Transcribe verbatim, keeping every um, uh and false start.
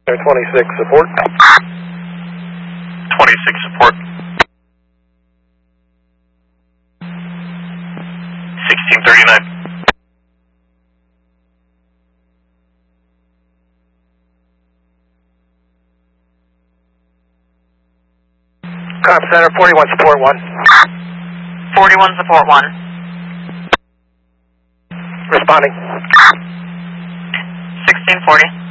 twenty-six support. twenty-six support. sixteen thirty-nine. Com Center, forty-one support one. forty-one support one. Responding. sixteen forty.